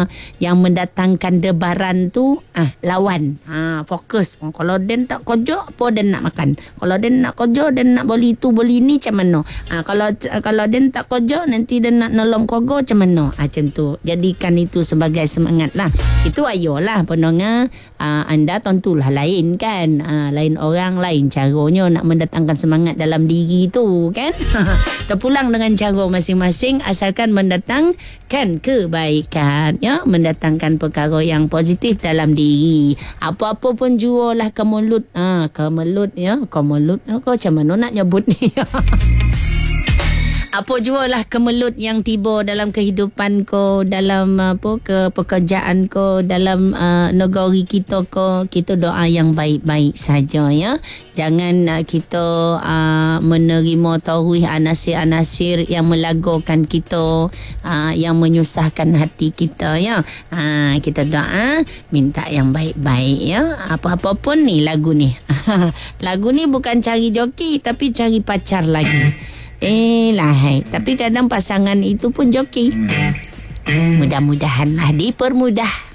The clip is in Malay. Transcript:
yang mendatangkan debaran tu lawan. Fokus. Kalau dia tak kerja, apa dia nak makan? Kalau dia nak kerja, dia nak beli tu beli ni macam mana? Kalau dia tak kerja, nanti dia nak nolong keluarga macam mana? Macam tu. Jadikan itu sebagai semangat lah. Itu ayolah pendengar, anda tentulah lain kan. Lain orang, lain caranya nak mendatangkan semangat dalam diri tu kan. Terpulang dengan cara masing-masing, asalkan mendatangkan kebaikan, ya, mendatangkan perkara yang positif dalam diri. Apa-apa pun jualah kemelut. Kemelut ya, kemelut. Kau macam mana nak nyebut ni? Apa jualah kemelut yang tiba dalam kehidupan kau, dalam pekerjaan kau, dalam negeri kita kau, kita doa yang baik-baik saja ya. Jangan kita menerima tauhid anasir-anasir yang melagukan kita, yang menyusahkan hati kita ya. Kita doa minta yang baik-baik ya. Apa-apa pun ni lagu ni. Lagu ni bukan cari joki tapi cari pacar lagi. Lahai. Tapi kadang pasangan itu pun joki. Mudah-mudahanlah dipermudah.